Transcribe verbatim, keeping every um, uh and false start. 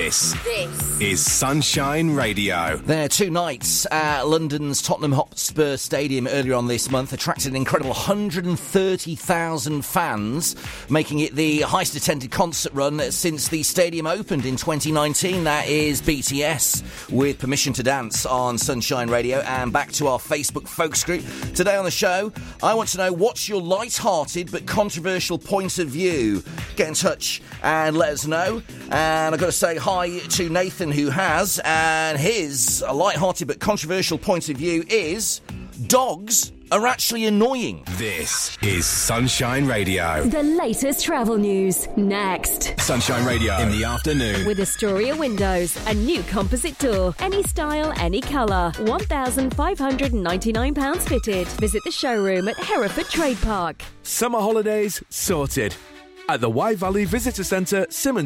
This, this is Sunshine Radio. Their two nights at London's Tottenham Hotspur Stadium earlier on this month attracted an incredible one hundred thirty thousand fans, making it the highest attended concert run since the stadium opened in twenty nineteen. That is B T S with Permission to Dance on Sunshine Radio. And back to our Facebook folks group. Today on the show, I want to know what's your light-hearted but controversial point of view. Get in touch and let us know. And I've got to say hi to Nathan, who has, and his light-hearted but controversial point of view is dogs are actually annoying. This is Sunshine Radio. The latest travel news, next. Sunshine Radio in the afternoon. With Astoria Windows, a new composite door. Any style, any colour. one thousand five hundred ninety-nine pounds fitted. Visit the showroom at Hereford Trade Park. Summer holidays sorted. At the Wye Valley Visitor Centre, Simmons.